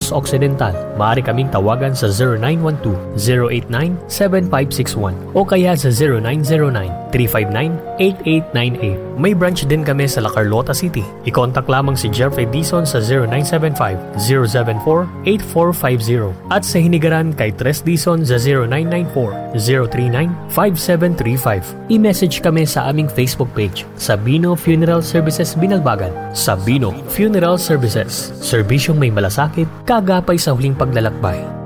Negros Occidental. Maaari kaming tawagan sa 0912-089-7561 o kaya sa 0909-359-8898. May branch din kami sa La Carlota City. I-contact lamang si Jeff Edison sa 0975-074-8450 at sa Hinigaran kay Tres Dison sa 0994-039-5735. I-message kami sa aming Facebook page, Sabino Funeral Services Binalbagan. Sabino Funeral Services, serbisyong may malasakit, kagapay sa huling paglalakbay.